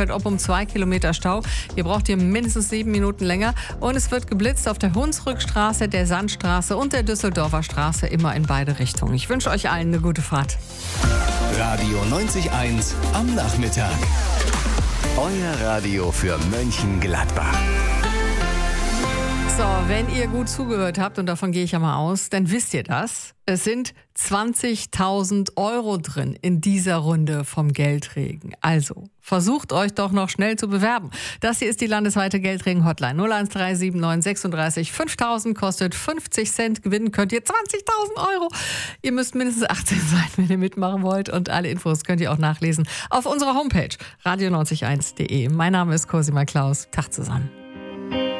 fällt um 2 Kilometer Stau. Hier braucht ihr mindestens 7 Minuten länger. Und es wird geblitzt auf der Hunsrückstraße, der Sandstraße und der Düsseldorfer Straße, immer in beide Richtungen. Ich wünsche euch allen eine gute Fahrt. Radio 90.1 am Nachmittag. Euer Radio für Mönchengladbach. So, wenn ihr gut zugehört habt, und davon gehe ich ja mal aus, dann wisst ihr das. Es sind 20.000 Euro drin in dieser Runde vom Geldregen. Also, versucht euch doch noch schnell zu bewerben. Das hier ist die landesweite Geldregen-Hotline. 01379 36 5000 kostet 50 Cent. Gewinnen könnt ihr 20.000 Euro. Ihr müsst mindestens 18 sein, wenn ihr mitmachen wollt. Und alle Infos könnt ihr auch nachlesen auf unserer Homepage radio901.de. Mein Name ist Cosima Klaus. Tag zusammen.